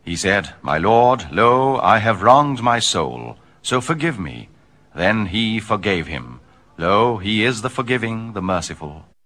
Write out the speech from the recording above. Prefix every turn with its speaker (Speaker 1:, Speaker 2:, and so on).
Speaker 1: He said, My Lord, lo, I have wronged my soul, so forgive me. Then he forgave him. Lo, he is the forgiving, the merciful.